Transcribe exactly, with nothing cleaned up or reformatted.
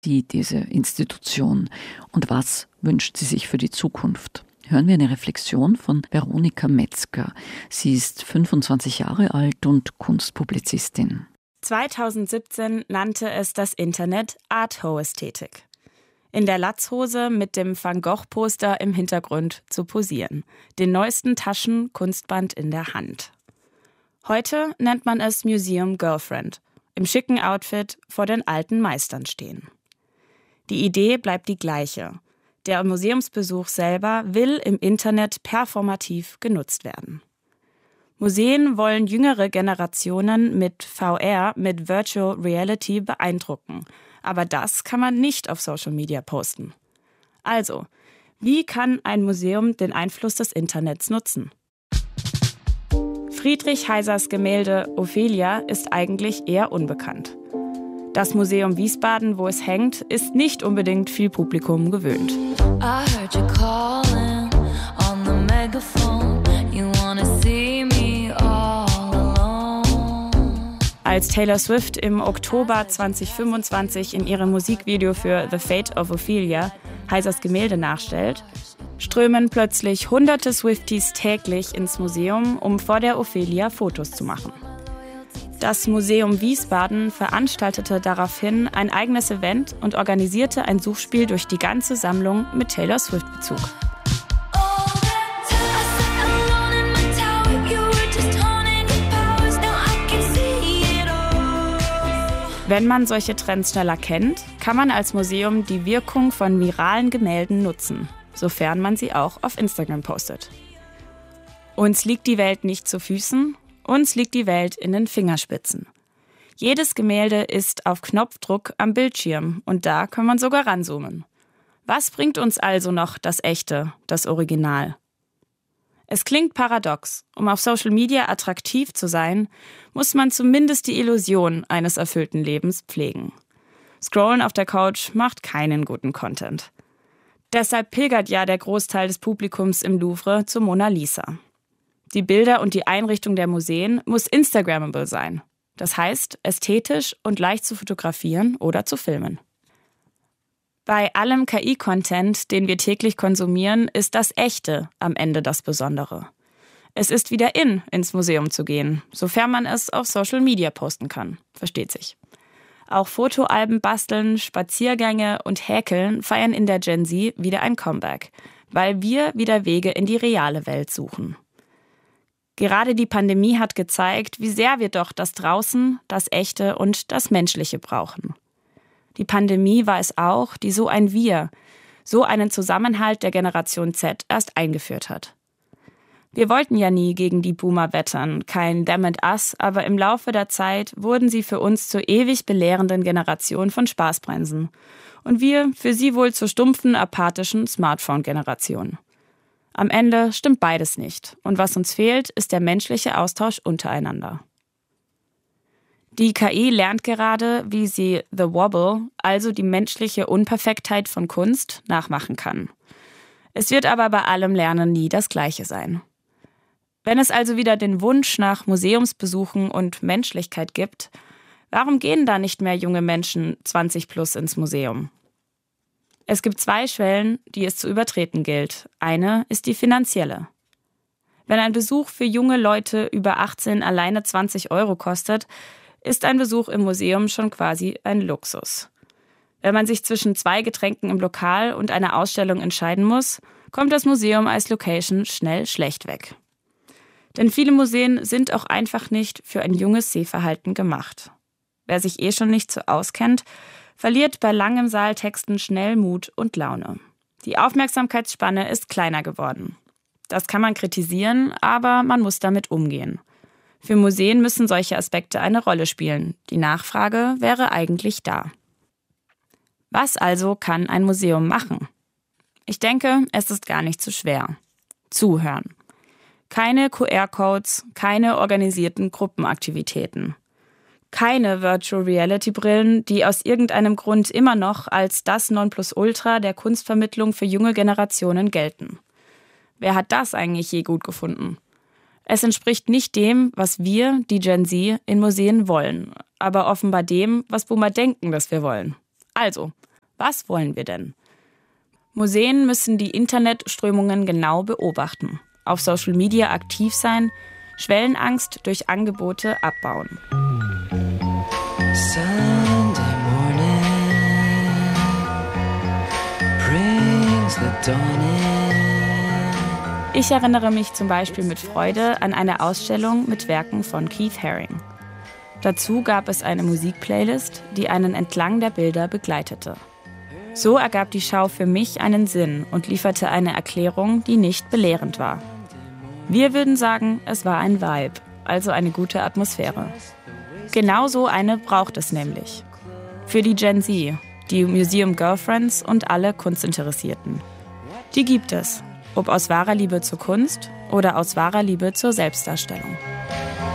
sie diese Institution und was wünscht sie sich für die Zukunft? Hören wir eine Reflexion von Veronika Metzger. Sie ist fünfundzwanzig Jahre alt und Kunstpublizistin. zweitausendsiebzehn nannte es das Internet Art-Ho-Ästhetik. In der Latzhose mit dem Van Gogh-Poster im Hintergrund zu posieren, den neuesten Taschen-Kunstband in der Hand. Heute nennt man es Museum Girlfriend, im schicken Outfit vor den alten Meistern stehen. Die Idee bleibt die gleiche. Der Museumsbesuch selber will im Internet performativ genutzt werden. Museen wollen jüngere Generationen mit V R, mit Virtual Reality beeindrucken. Aber das kann man nicht auf Social Media posten. Also, wie kann ein Museum den Einfluss des Internets nutzen? Friedrich Heisers Gemälde Ophelia ist eigentlich eher unbekannt. Das Museum Wiesbaden, wo es hängt, ist nicht unbedingt viel Publikum gewöhnt. I heard you calling on the megaphone. You wanna see me all alone. Als Taylor Swift im Oktober zweitausendfünfundzwanzig in ihrem Musikvideo für The Fate of Ophelia Heisers Gemälde nachstellt, strömen plötzlich hunderte Swifties täglich ins Museum, um vor der Ophelia Fotos zu machen. Das Museum Wiesbaden veranstaltete daraufhin ein eigenes Event und organisierte ein Suchspiel durch die ganze Sammlung mit Taylor Swift-Bezug. Wenn man solche Trends schneller kennt, kann man als Museum die Wirkung von viralen Gemälden nutzen, sofern man sie auch auf Instagram postet. Uns liegt die Welt nicht zu Füßen, uns liegt die Welt in den Fingerspitzen. Jedes Gemälde ist auf Knopfdruck am Bildschirm und da kann man sogar ranzoomen. Was bringt uns also noch das Echte, das Original? Es klingt paradox. Um auf Social Media attraktiv zu sein, muss man zumindest die Illusion eines erfüllten Lebens pflegen. Scrollen auf der Couch macht keinen guten Content. Deshalb pilgert ja der Großteil des Publikums im Louvre zur Mona Lisa. Die Bilder und die Einrichtung der Museen muss Instagrammable sein. Das heißt, ästhetisch und leicht zu fotografieren oder zu filmen. Bei allem K I-Content, den wir täglich konsumieren, ist das Echte am Ende das Besondere. Es ist wieder in, ins Museum zu gehen, sofern man es auf Social Media posten kann. Versteht sich. Auch Fotoalben basteln, Spaziergänge und Häkeln feiern in der Gen Z wieder ein Comeback, weil wir wieder Wege in die reale Welt suchen. Gerade die Pandemie hat gezeigt, wie sehr wir doch das Draußen, das Echte und das Menschliche brauchen. Die Pandemie war es auch, die so ein Wir, so einen Zusammenhalt der Generation Z erst eingeführt hat. Wir wollten ja nie gegen die Boomer wettern, kein Them and Us, aber im Laufe der Zeit wurden sie für uns zur ewig belehrenden Generation von Spaßbremsen und wir für sie wohl zur stumpfen, apathischen Smartphone-Generation. Am Ende stimmt beides nicht und was uns fehlt, ist der menschliche Austausch untereinander. Die K I lernt gerade, wie sie The Wobble, also die menschliche Unperfektheit von Kunst, nachmachen kann. Es wird aber bei allem Lernen nie das Gleiche sein. Wenn es also wieder den Wunsch nach Museumsbesuchen und Menschlichkeit gibt, warum gehen da nicht mehr junge Menschen zwanzig plus ins Museum? Es gibt zwei Schwellen, die es zu übertreten gilt. Eine ist die finanzielle. Wenn ein Besuch für junge Leute über achtzehn alleine zwanzig Euro kostet, ist ein Besuch im Museum schon quasi ein Luxus. Wenn man sich zwischen zwei Getränken im Lokal und einer Ausstellung entscheiden muss, kommt das Museum als Location schnell schlecht weg. Denn viele Museen sind auch einfach nicht für ein junges Sehverhalten gemacht. Wer sich eh schon nicht so auskennt, verliert bei langem Saaltexten schnell Mut und Laune. Die Aufmerksamkeitsspanne ist kleiner geworden. Das kann man kritisieren, aber man muss damit umgehen. Für Museen müssen solche Aspekte eine Rolle spielen. Die Nachfrage wäre eigentlich da. Was also kann ein Museum machen? Ich denke, es ist gar nicht so schwer. Zuhören. Keine Q R-Codes, keine organisierten Gruppenaktivitäten. Keine Virtual Reality Brillen, die aus irgendeinem Grund immer noch als das Nonplusultra der Kunstvermittlung für junge Generationen gelten. Wer hat das eigentlich je gut gefunden? Es entspricht nicht dem, was wir, die Gen Z, in Museen wollen, aber offenbar dem, was Boomer denken, dass wir wollen. Also, Was wollen wir denn? Museen müssen die Internetströmungen genau beobachten, auf Social Media aktiv sein, Schwellenangst durch Angebote abbauen. Sunday morning brings the dawn in. Ich erinnere mich zum Beispiel mit Freude an eine Ausstellung mit Werken von Keith Haring. Dazu gab es eine Musikplaylist, die einen entlang der Bilder begleitete. So ergab die Schau für mich einen Sinn und lieferte eine Erklärung, die nicht belehrend war. Wir würden sagen, es war ein Vibe, also eine gute Atmosphäre. Genau so eine braucht es nämlich. Für die Gen Z, die Museum Girlfriends und alle Kunstinteressierten. Die gibt es, ob aus wahrer Liebe zur Kunst oder aus wahrer Liebe zur Selbstdarstellung.